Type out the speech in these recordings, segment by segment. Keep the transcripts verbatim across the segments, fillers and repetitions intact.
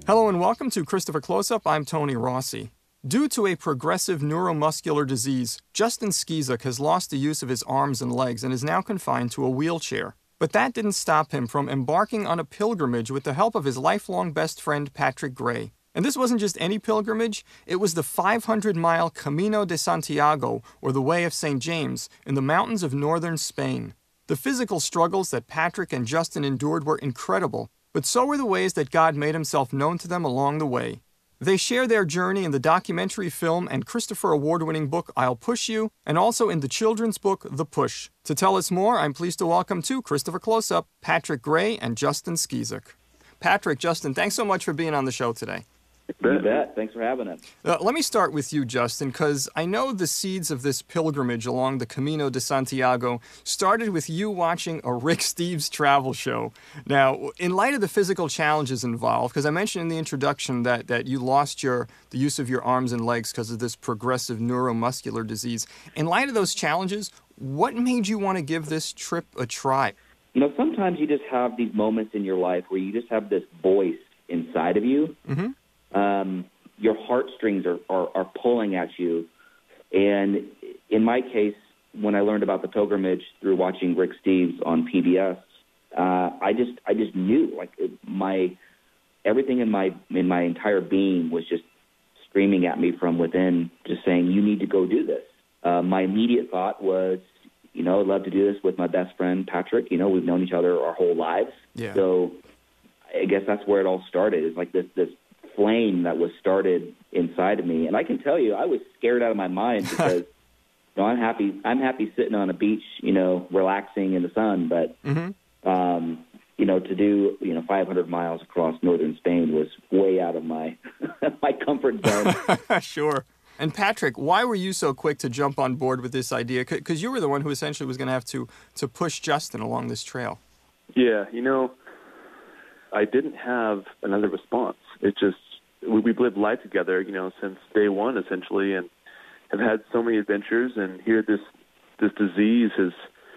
Hello and welcome to Christopher Close-Up. I'm Tony Rossi. Due to a progressive neuromuscular disease, Justin Skizik has lost the use of his arms and legs and is now confined to a wheelchair. But that didn't stop him from embarking on a pilgrimage with the help of his lifelong best friend, Patrick Gray. And this wasn't just any pilgrimage, it was the five hundred mile Camino de Santiago, or the Way of Saint James, in the mountains of northern Spain. The physical struggles that Patrick and Justin endured were incredible, but so were the ways that God made himself known to them along the way. They share their journey in the documentary film and Christopher Award-winning book, I'll Push You, and also in the children's book, The Push. To tell us more, I'm pleased to welcome to Christopher Close-Up, Patrick Gray and Justin Skizik. Patrick, Justin, thanks so much for being on the show today. You bet. Thanks for having us. Uh, let me start with you, Justin, because I know the seeds of this pilgrimage along the Camino de Santiago started with you watching a Rick Steves travel show. Now, in light of the physical challenges involved, because I mentioned in the introduction that, that you lost your the use of your arms and legs because of this progressive neuromuscular disease, in light of those challenges, what made you want to give this trip a try? You know, sometimes you just have these moments in your life where you just have this voice inside of you. Mm-hmm. Um, your heartstrings are, are, are pulling at you. And in my case, when I learned about the pilgrimage through watching Rick Steves on P B S, uh, I just I just knew, like, my everything in my in my entire being was just screaming at me from within, just saying, you need to go do this. Uh, my immediate thought was, you know, I'd love to do this with my best friend, Patrick. You know, we've known each other our whole lives. Yeah. So I guess that's where it all started, is like this this flame that was started inside of me. And I can tell you, I was scared out of my mind because you know, I'm happy I'm happy sitting on a beach, you know, relaxing in the sun, but Mm-hmm. um, you know, to do, you know, five hundred miles across northern Spain was way out of my my comfort zone. Sure. And Patrick, why were you so quick to jump on board with this idea? Because you were the one who essentially was going to have to to push Justin along this trail. Yeah, you know, I didn't have another response. It just, we, we've lived life together, you know, since day one, essentially, and have had so many adventures, and here this this disease has,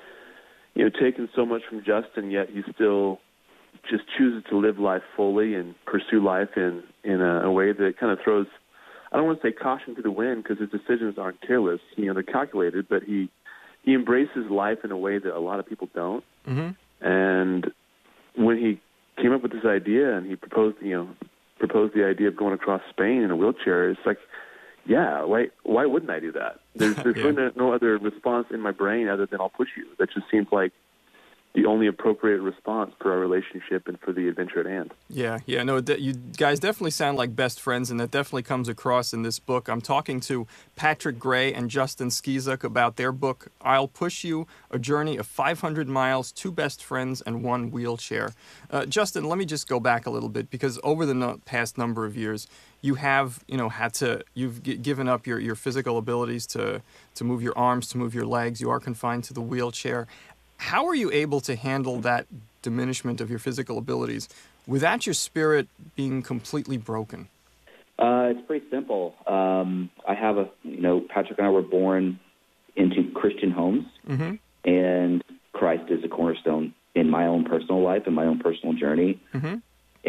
you know, taken so much from Justin, yet he still just chooses to live life fully and pursue life in, in a, a way that kind of throws, I don't want to say caution to the wind, because his decisions aren't careless, you know, they're calculated, but he, he embraces life in a way that a lot of people don't. Mm-hmm. And when he came up with this idea and he proposed, you know, proposed the idea of going across Spain in a wheelchair, it's like, yeah, why why wouldn't I do that? There's, there's Yeah. really no other response in my brain other than I'll push you. That just seems like the only appropriate response for our relationship and for the adventure at hand. Yeah, yeah, no, de- you guys definitely sound like best friends, and that definitely comes across in this book. I'm talking to Patrick Gray and Justin Skizik about their book, I'll Push You, A Journey of five hundred miles, Two Best Friends, and One Wheelchair. Uh, Justin, let me just go back a little bit, because over the no- past number of years, you have, you know, had to, you've g- given up your, your physical abilities to, to move your arms, to move your legs. You are confined to the wheelchair. How are you able to handle that diminishment of your physical abilities without your spirit being completely broken? Uh, it's pretty simple. Um, I have a, you know, Patrick and I were born into Christian homes, Mm-hmm. and Christ is a cornerstone in my own personal life and my own personal journey. Mm-hmm.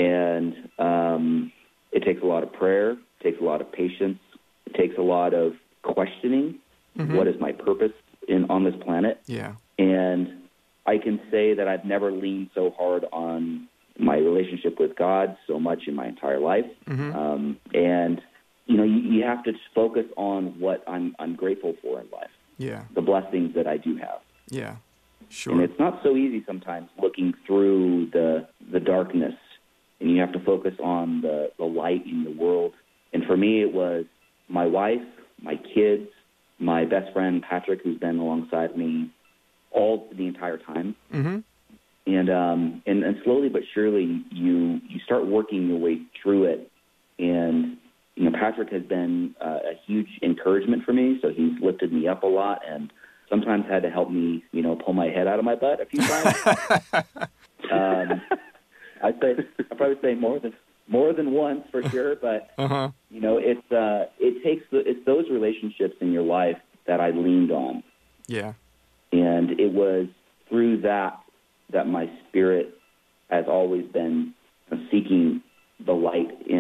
And um, it takes a lot of prayer, it takes a lot of patience, it takes a lot of questioning. Mm-hmm. What is my purpose in on this planet? Yeah. And I can say that I've never leaned so hard on my relationship with God so much in my entire life. Mm-hmm. Um, and, you know, you, you have to just focus on what I'm, I'm grateful for in life, Yeah. the blessings that I do have. Yeah. Sure. And it's not so easy sometimes looking through the the darkness, and you have to focus on the, the light in the world. And for me, it was my wife, my kids, my best friend, Patrick, who's been alongside me all the entire time. Mm-hmm. And, um, and and slowly but surely, you you start working your way through it. And, you know, Patrick has been uh, a huge encouragement for me, so he's lifted me up a lot and sometimes had to help me, you know, pull my head out of my butt a few times. um, I'd say I'd probably say more than more than once for sure, but Uh-huh. you know, it's uh, it takes the, it's those relationships in your life that I leaned on, Yeah. and it was through that that my spirit has always been seeking the light in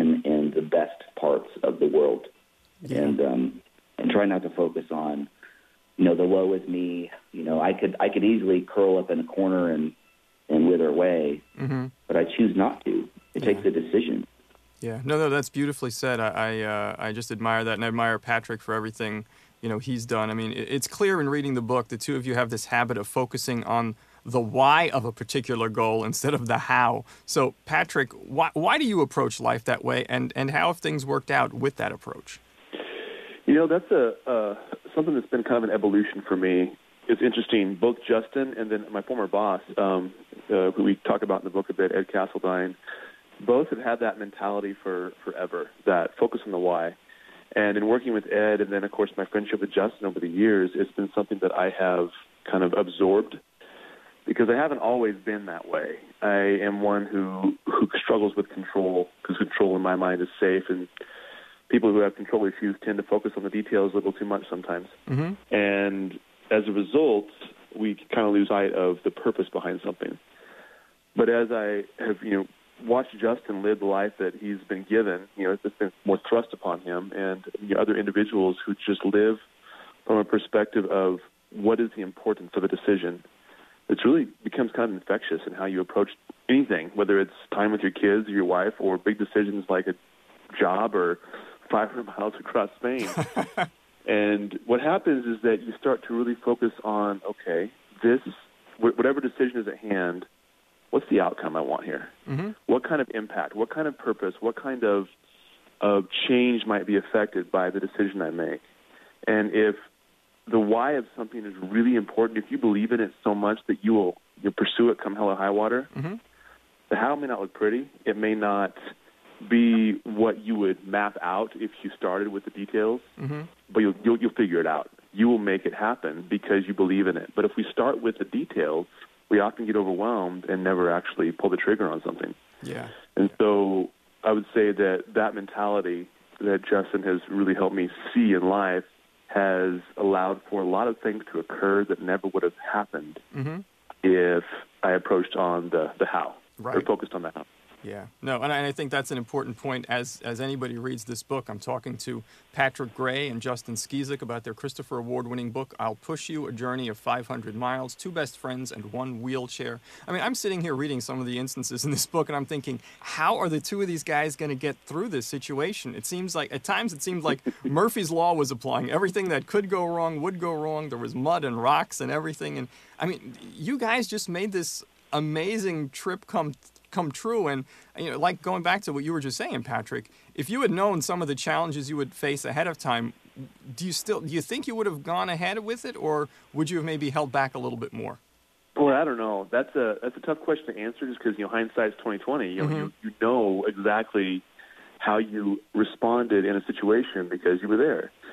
try not to focus on, you know, the woe is me. You know, I could I could easily curl up in a corner and, and wither away, mm-hmm. but I choose not to. It yeah. takes a decision. Yeah, no, no, that's beautifully said. I I, uh, I just admire that, and I admire Patrick for everything, you know, he's done. I mean, it's clear in reading the book, the two of you have this habit of focusing on the why of a particular goal instead of the how. So, Patrick, why why do you approach life that way, and, and how have things worked out with that approach? You know, that's a uh, something that's been kind of an evolution for me. It's interesting. Both Justin and then my former boss, um, uh, who we talk about in the book a bit, Ed Castledine, both have had that mentality for forever, that focus on the why. And in working with Ed and then, of course, my friendship with Justin over the years, it's been something that I have kind of absorbed because I haven't always been that way. I am one who, who struggles with control because control in my mind is safe, and people who have control issues tend to focus on the details a little too much sometimes. Mm-hmm. And as a result, we kind of lose sight of the purpose behind something. But as I have, you know, watched Justin live the life that he's been given, you know, it's been more thrust upon him, and you know, other individuals who just live from a perspective of what is the importance of a decision. It really becomes kind of infectious in how you approach anything, whether it's time with your kids or your wife or big decisions like a job or five hundred miles across Spain. And what happens is that you start to really focus on, okay, this, whatever decision is at hand, what's the outcome I want here? Mm-hmm. What kind of impact, what kind of purpose, what kind of, of change might be affected by the decision I make? And if the why of something is really important, if you believe in it so much that you will you'll pursue it come hell or high water, mm-hmm. the how may not look pretty. It may not be what you would map out if you started with the details, mm-hmm. but you'll, you'll you'll figure it out. You will make it happen because you believe in it. But if we start with the details, we often get overwhelmed and never actually pull the trigger on something. Yeah. And so I would say that that mentality that Justin has really helped me see in life has allowed for a lot of things to occur that never would have happened mm-hmm. if I approached on the, the how, right. or focused on the how. Yeah, no, and I, and I think that's an important point. As as anybody reads this book, I'm talking to Patrick Gray and Justin Skizik about their Christopher Award-winning book, I'll Push You, A Journey of five hundred miles, Two Best Friends and One Wheelchair. I mean, I'm sitting here reading some of the instances in this book, and I'm thinking, how are the two of these guys going to get through this situation? It seems like, at times it seemed like Murphy's Law was applying. Everything that could go wrong would go wrong. There was mud and rocks and everything. And, I mean, you guys just made this amazing trip come come true. And, you know, like going back to what you were just saying, Patrick, if you had known some of the challenges you would face ahead of time, do you still do you think you would have gone ahead with it, or would you have maybe held back a little bit more? Well, I don't know. That's a that's a tough question to answer, just because, you know, hindsight's twenty twenty. You know, mm-hmm. you, you know exactly how you responded in a situation because you were there.